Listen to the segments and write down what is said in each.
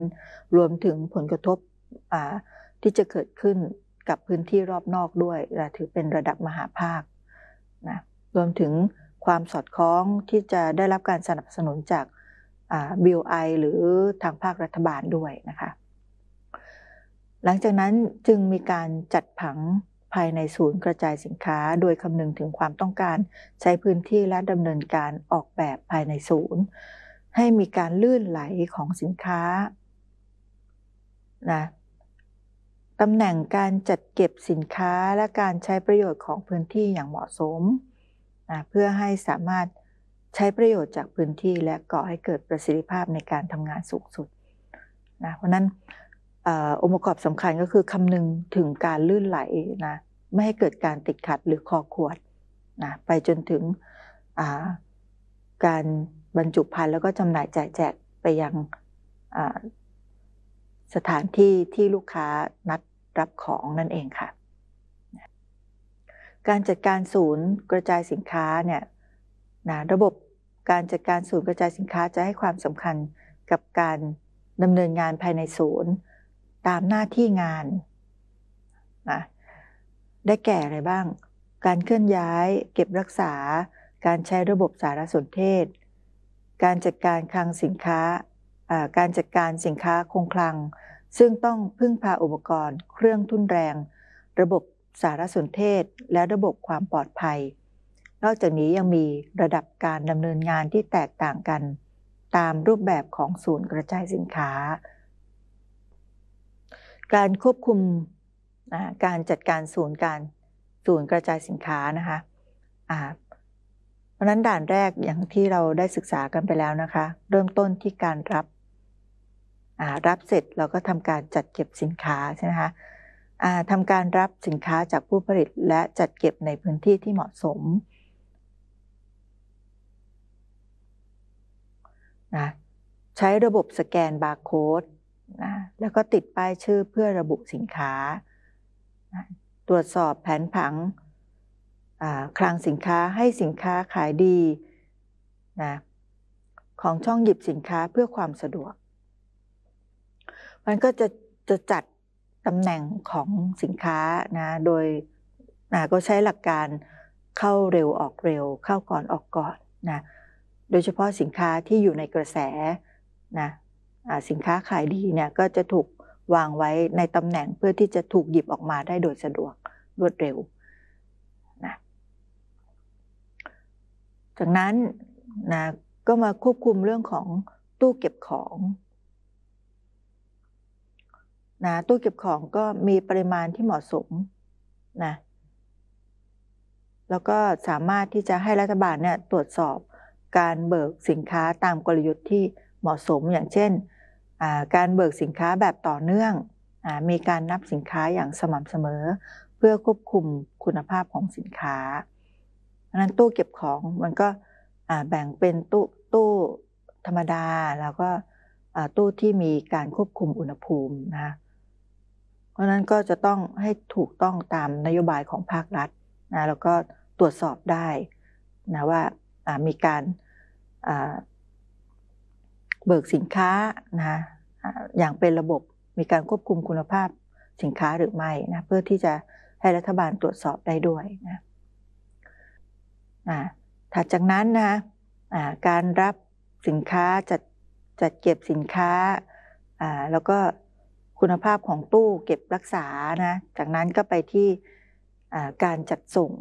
รวมถึงผลกระทบที่จะเกิดขึ้นกับพื้นที่รอบนอกด้วยถือเป็นระดับมหาภาคนะรวมถึงความสอดคล้องที่จะได้รับการสนับสนุนจากBOI หรือทางภาครัฐบาลด้วยนะคะหลังจากนั้นจึงมีการจัดผังภายในศูนย์กระจายสินค้าโดยคำนึงถึงความต้องการใช้พื้นที่และดำเนินการออกแบบภายในศูนย์ให้มีการลื่นไหลของสินค้านะตำแหน่งการจัดเก็บสินค้าและการใช้ประโยชน์ของพื้นที่อย่างเหมาะสมนะเพื่อให้สามารถใช้ประโยชน์จากพื้นที่และก่อให้เกิดประสิทธิภาพในการทำงานสูงสุดนะเพราะนั้นองค์ประกอบสำคัญก็คือคำนึงถึงการลื่นไหลนะไม่ให้เกิดการติดขัดหรือคอขวดนะไปจนถึงการบรรจุภัณฑ์แล้วก็จำหน่ายจ่ายแจกไปยังสถานที่ที่ลูกค้านัดรับของนั่นเองค่ะการจัดการศูนย์กระจายสินค้าเนี่ยนะระบบการจัดการศูนย์กระจายสินค้าจะให้ความสำคัญกับการดำเนินงานภายในศูนย์ตามหน้าที่งานนะได้แก่อะไรบ้างการเคลื่อนย้ายเก็บรักษาการใช้ระบบสารสนเทศการจัดการคลังสินค้าการจัดการสินค้าคงคลังซึ่งต้องพึ่งพาอุปกรณ์เครื่องทุ่นแรงระบบสารสนเทศและระบบความปลอดภัยนอกจากนี้ยังมีระดับการดำเนินงานที่แตกต่างกันตามรูปแบบของศูนย์กระจายสินค้าการควบคุมการจัดการศูนย์กระจายสินค้านะคะเพราะนั้นด่านแรกอย่างที่เราได้ศึกษากันไปแล้วนะคะเริ่มต้นที่การรับเสร็จเราก็ทำการจัดเก็บสินค้าใช่ไหมคะทำการรับสินค้าจากผู้ผลิตและจัดเก็บในพื้นที่ที่เหมาะสมนะใช้ระบบสแกนบาร์โค้ดนะแล้วก็ติดป้ายชื่อเพื่อระบุสินค้านะตรวจสอบแผนผังคลังสินค้าให้สินค้าขายดีนะของช่องหยิบสินค้าเพื่อความสะดวกมันก็จะจัดตำแหน่งของสินค้านะโดยก็ใช้หลักการเข้าเร็วออกเร็วเข้าก่อนออกก่อนนะโดยเฉพาะสินค้าที่อยู่ในกระแสนะสินค้าขายดีเนี่ยก็จะถูกวางไว้ในตำแหน่งเพื่อที่จะถูกหยิบออกมาได้โดยสะดวกรวดเร็วนะจากนั้นนะก็มาควบคุมเรื่องของตู้เก็บของนะตู้เก็บของก็มีปริมาณที่เหมาะสมนะแล้วก็สามารถที่จะให้รัฐบาลเนี่ยตรวจสอบการเบิกสินค้าตามกลยุทธ์ที่เหมาะสมอย่างเช่นการเบิกสินค้าแบบต่อเนื่องมีการนับสินค้าอย่างสม่ำเสมอเพื่อควบคุมคุณภาพของสินค้าเพราะนั้นตู้เก็บของมันก็แบ่งเป็นตู้ธรรมดาแล้วก็ตู้ที่มีการควบคุมอุณหภูมินะเพราะนั้นก็จะต้องให้ถูกต้องตามนโยบายของภาครัฐนะแล้วก็ตรวจสอบได้นะว่ามีการเบิกสินค้านะอย่างเป็นระบบมีการควบคุมคุณภาพสินค้าหรือไม่นะเพื่อที่จะให้รัฐบาลตรวจสอบได้ด้วยนะถัดจากนั้นนะการรับสินค้าจัดเก็บสินค้าแล้วก็คุณภาพของตู้เก็บรักษานะจากนั้นก็ไปที่การจัดส่ง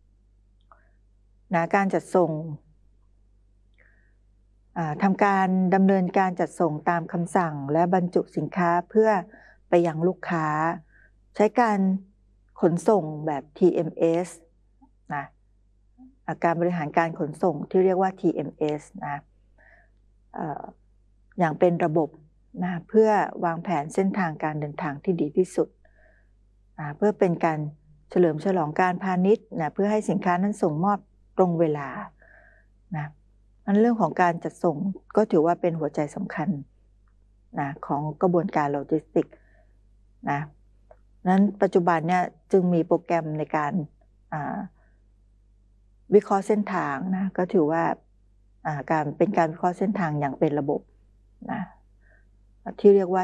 นะการจัดส่งทำการดำเนินการจัดส่งตามคำสั่งและบรรจุสินค้าเพื่อไปยังลูกค้าใช้การขนส่งแบบ TMS นะการบริหารการขนส่งที่เรียกว่า TMS นะอย่างเป็นระบบนะเพื่อวางแผนเส้นทางการเดินทางที่ดีที่สุดเพื่อเป็นการเฉลิมฉลองการพาณิชย์นะเพื่อให้สินค้านั้นส่งมอบตรงเวลานะเรื่องของการจัดส่งก็ถือว่าเป็นหัวใจสำคัญนะของกระบวนการโลจิสติกส์นะนั้นปัจจุบันเนี่ยจึงมีโปรแกรมในการวิเคราะห์เส้นทางนะก็ถือว่าเป็นการวิเคราะห์เส้นทางอย่างเป็นระบบนะที่เรียกว่า